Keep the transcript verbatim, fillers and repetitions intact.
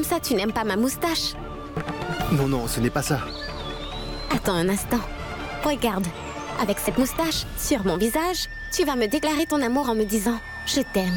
ça, tu n'aimes pas ma moustache? Non, non, ce n'est pas ça. Attends un instant. Regarde, avec cette moustache, sur mon visage, tu vas me déclarer ton amour en me disant « Je t'aime ».